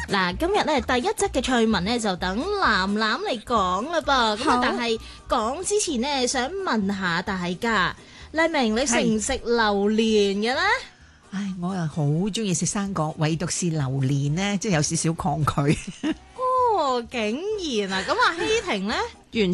嗱，今日咧第一則嘅趣聞咧就等藍藍嚟講啦噃。咁啊，但係講之前呢，想問下大家，麗明你食唔食榴蓮嘅咧？ 唉，我又好中意食生果，唯獨是榴蓮呢，即係有少少抗拒。 哦，竟然啊！咁啊，希婷咧？